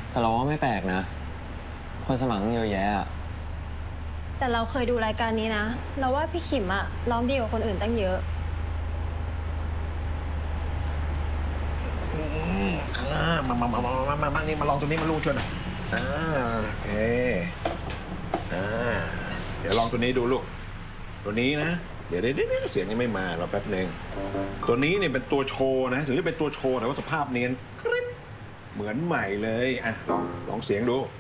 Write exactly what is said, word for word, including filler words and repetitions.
แต่เราว่าไม่แปลกนะ คนสมัครตั้งเยอะแยะแต่เราเคยดูรายการนี้นะ เราว่าพี่ขิมอะร้องดีกว่าคนอื่นตั้งเยอะอ่ามามามามามามานี่มาลองตัวนี้มาลูกช่วยหน่อยอ่าโอเคอ่าเดี๋ยวลองตัวนี้ดูลูกตัวนี้นะเดี๋ยวเดี๋ยวเสียงยังไม่มาเราแป๊บหนึ่งตัวนี้เนี่ยเป็นตัวโชว์นะถึงจะเป็นตัวโชว์แต่ว่าสภาพเนียนกริ๊บเหมือนใหม่เลยอ่ะลองลองเสียงดู